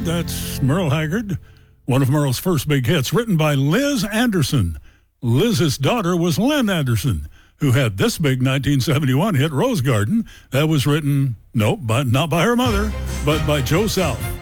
Haggard, that's Merle Haggard, one of Merle's first big hits, written by Liz Anderson. Liz's daughter was Lynn Anderson, who had this big 1971 hit, Rose Garden, that was written, not by her mother, but by Joe South.